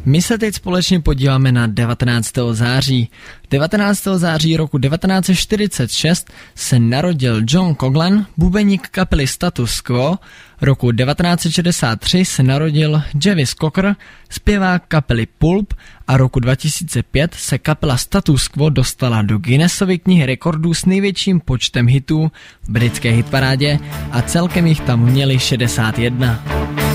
My se teď společně podíváme na 19. září. 19. září roku 1946 se narodil John Coughlan, bubeník kapely Status Quo. Roku 1963 se narodil Jarvis Cocker, zpěvák kapely Pulp, a roku 2005 se kapela Status Quo dostala do Guinnessovy knihy rekordů s největším počtem hitů v britské hitparádě a celkem jich tam měli 61.